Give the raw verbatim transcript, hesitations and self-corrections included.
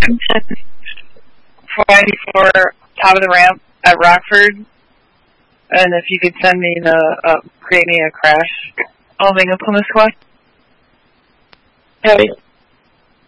for top of the ramp at Rockford, and if you could send me the uh, create me a crash, I'll make a Plymouth squad. Heavy.